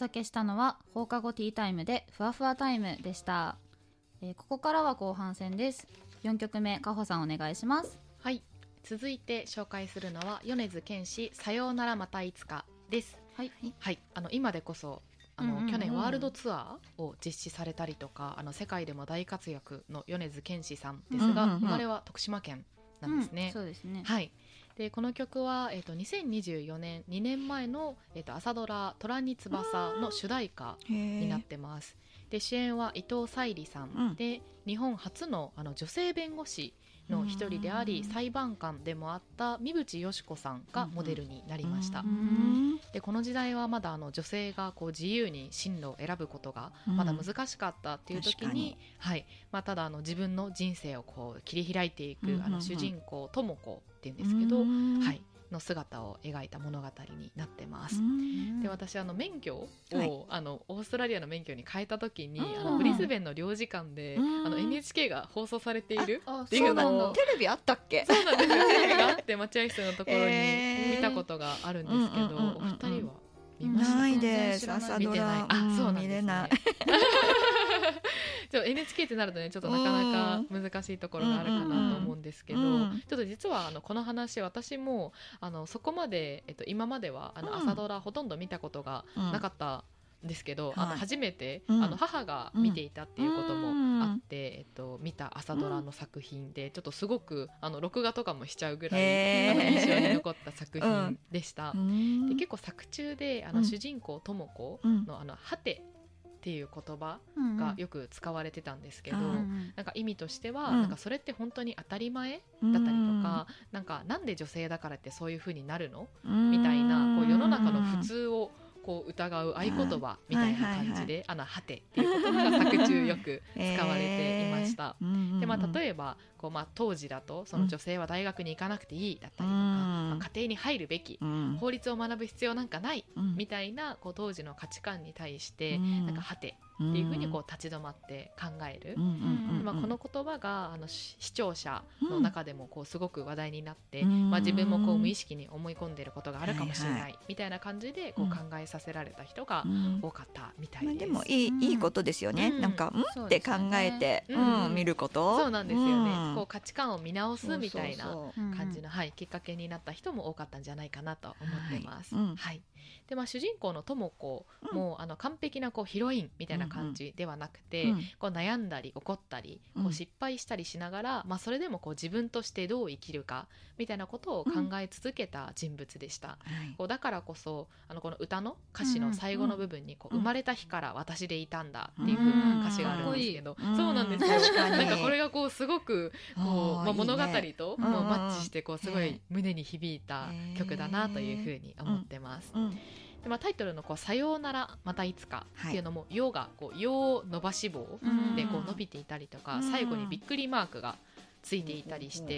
届けしたのは放課後ティータイムでふわふわタイムでした。ここからは後半戦です。4曲目、かほさんお願いします。 はい、続いて紹介するのは米津玄師さようならまたいつかです。 はい、 はい、今でこそ去年ワールドツアーを実施されたりとか、世界でも大活躍の米津玄師さんですが、生まれは徳島県なんですね。 そうですね。 はい。でこの曲は、2024年2年前の、朝ドラ「虎に翼」の主題歌になってます。で主演は伊藤沙莉さん、で日本初の、女性弁護士の一人であり、裁判官でもあった三淵嘉子さんがモデルになりました。でこの時代はまだ女性が自由に進路を選ぶことがまだ難しかったっていう時に、はいただ自分の人生を切り開いていく、主人公智子っていうんですけど、はいの姿を描いた物語になってます。で私免許を、オーストラリアの免許に変えた時にブリスベンの領事館でNHK が放送されているっていうのを、 テレビあったっけ？ そうなんですよ、テレビがあって待合室のところに見たことがあるんですけど、お二人は見ましたか？ ないです。朝ドラそうなんですね。 見れない。 NHK ってなるとね、ちょっとなかなか難しいところがあるかなと思うんですけど、ちょっと実はこの話私もそこまで、今までは朝ドラほとんど見たことがなかったんですけど、初めて母が見ていたっていうこともあって、見た朝ドラの作品で、ちょっとすごく録画とかもしちゃうぐらい印象に残った作品でした。で結構作中で主人公智子のはてっていう言葉がよく使われてたんですけど、なんか意味としては、なんかそれって本当に当たり前だったりとか、なんで女性だからってそういう風になるのみたいな世の中の普通を疑う合言葉みたいな感じで、はてっていう言葉が作中よく使われていました。で例えば当時だとその女性は大学に行かなくていいだったりとか、家庭に入るべき、法律を学ぶ必要なんかないみたいな当時の価値観に対して、なんかはてっていうふうに立ち止まって考える。この言葉が視聴者の中でもすごく話題になって、自分も無意識に思い込んでいることがあるかもしれないみたいな感じで考えさせられた人が多かったみたいです。 でもいいことですよね。なんかって考えて見ること。 そうなんですよね。価値観を見直すみたいな感じのきっかけになった人も多かったんじゃないかなと思ってます。で主人公の智子も完璧なヒロインみたいな感じではなくて、悩んだり怒ったり失敗したりしながら、それでも自分としてどう生きるかみたいなことを考え続けた人物でした。だからこそこの歌の歌詞の最後の部分に生まれた日から私でいたんだっていう風な歌詞があるんですけど、そうなんですよ。なんかこれがすごく物語とマッチしてすごい胸に響いた曲だなという風に思ってます。でタイトルのさようならまたいつかっていうのも、よがよ伸ばし棒で伸びていたりとか、最後にびっくりマークがついていたりして、